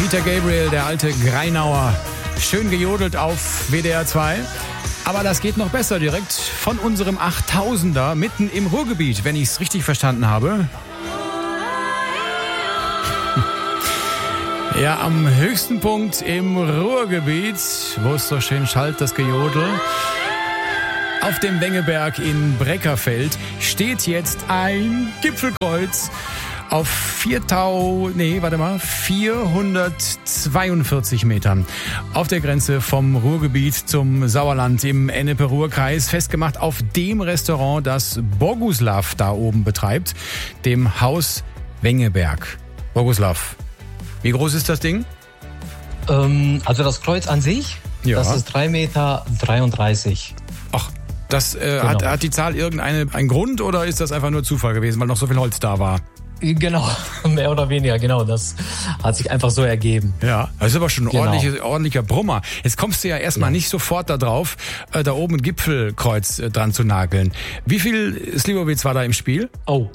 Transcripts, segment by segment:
Peter Gabriel, der alte Greinauer, schön gejodelt auf WDR 2. Aber das geht noch besser, direkt von unserem 8000er mitten im Ruhrgebiet, wenn ich es richtig verstanden habe. Ja, am höchsten Punkt im Ruhrgebiet, wo es so schön schallt, das Gejodel. Auf dem Wengeberg in Breckerfeld steht jetzt ein Gipfelkreuz auf 442 Metern. Auf der Grenze vom Ruhrgebiet zum Sauerland im Ennepe-Ruhr-Kreis, festgemacht auf dem Restaurant, das Boguslav da oben betreibt, dem Haus Wengeberg. Boguslav, wie groß ist das Ding? Also das Kreuz an sich, ja. Das ist 3,33 Meter. Ach, das Genau. hat die Zahl einen Grund oder ist das einfach nur Zufall gewesen, weil noch so viel Holz da war? Genau, mehr oder weniger, genau. Das hat sich einfach so ergeben. Ja, das ist aber schon ein Genau. ordentlicher Brummer. Jetzt kommst du ja erstmal nicht sofort da drauf, da oben ein Gipfelkreuz dran zu nageln. Wie viel Slivovitz war da im Spiel? Oh,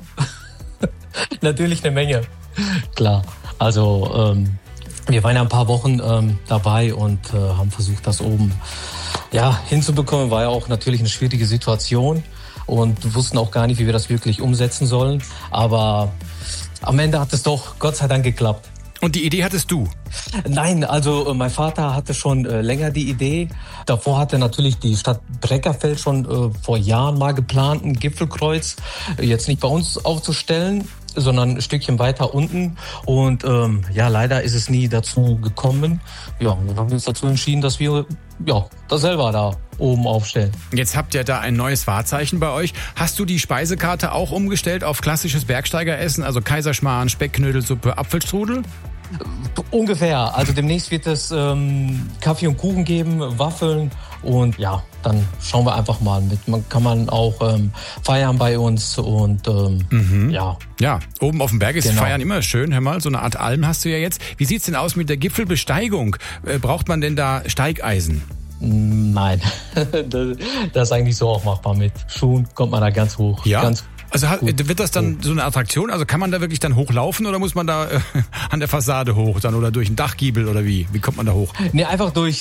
natürlich eine Menge. Klar, also wir waren ja ein paar Wochen dabei und haben versucht, das oben hinzubekommen. War ja auch natürlich eine schwierige Situation und wussten auch gar nicht, wie wir das wirklich umsetzen sollen. Aber am Ende hat es doch Gott sei Dank geklappt. Und die Idee hattest du? Nein, also mein Vater hatte schon länger die Idee. Davor hatte natürlich die Stadt Breckerfeld schon vor Jahren mal geplant, ein Gipfelkreuz jetzt nicht bei uns aufzustellen, sondern ein Stückchen weiter unten. Und leider ist es nie dazu gekommen. Ja, und dann haben wir uns dazu entschieden, dass wir das selber da oben aufstellen. Jetzt habt ihr da ein neues Wahrzeichen bei euch. Hast du die Speisekarte auch umgestellt auf klassisches Bergsteigeressen, also Kaiserschmarrn, Speckknödelsuppe, Apfelstrudel? Ungefähr. Also demnächst wird es Kaffee und Kuchen geben, Waffeln und dann schauen wir einfach mal mit. Man auch feiern bei uns und Ja, oben auf dem Berg ist Genau. Feiern immer schön. Hör mal, so eine Art Alm hast du ja jetzt. Wie sieht's denn aus mit der Gipfelbesteigung? Braucht man denn da Steigeisen? Nein, das ist eigentlich so auch machbar. Mit Schuhen kommt man da ganz hoch. Ja? Ganz Also gut. wird das dann so eine Attraktion? Also kann man da wirklich dann hochlaufen oder muss man da an der Fassade hoch dann oder durch einen Dachgiebel oder wie? Wie kommt man da hoch? Nee, einfach durch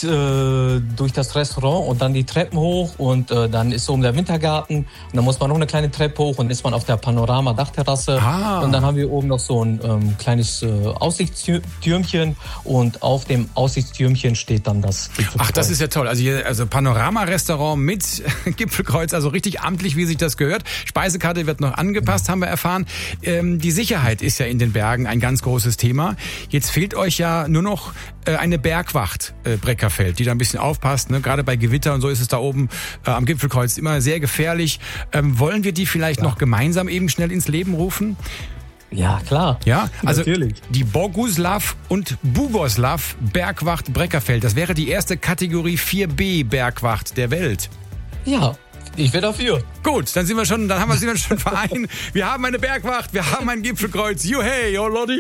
das Restaurant und dann die Treppen hoch und dann ist oben der Wintergarten und dann muss man noch eine kleine Treppe hoch und ist man auf der Panorama-Dachterrasse und dann haben wir oben noch so ein kleines Aussichtstürmchen und auf dem Aussichtstürmchen steht dann das Gipfelkreuz. Ach, das ist ja toll. Also Panorama-Restaurant mit Gipfelkreuz, also richtig amtlich, wie sich das gehört. Speisekarte wird noch angepasst, haben wir erfahren. Die Sicherheit ist ja in den Bergen ein ganz großes Thema. Jetzt fehlt euch ja nur noch eine Bergwacht Breckerfeld, die da ein bisschen aufpasst. Ne? Gerade bei Gewitter und so ist es da oben am Gipfelkreuz immer sehr gefährlich. Wollen wir die vielleicht noch gemeinsam eben schnell ins Leben rufen? Ja, klar. Ja, also Natürlich. die Boguslav und Bugoslav Bergwacht Breckerfeld. Das wäre die erste Kategorie 4B Bergwacht der Welt. Ja, ich wäre dafür. Gut, dann haben wir schon vereint. Wir haben eine Bergwacht, wir haben ein Gipfelkreuz. Juhey, oh Lordi.